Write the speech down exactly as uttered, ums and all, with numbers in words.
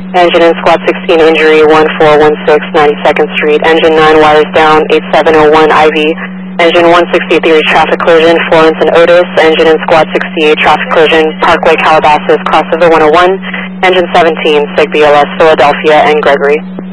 Engine in Squad sixteen injury, one four one six, ninety-second Street. Engine nine wires down, eight seven oh one I V. Engine one sixty-three traffic collision, Florence and Otis. Engine in Squad sixty-eight traffic collision, Parkway Calabasas, crossover one oh one. Engine seventeen, SIG B L S, Philadelphia and Gregory.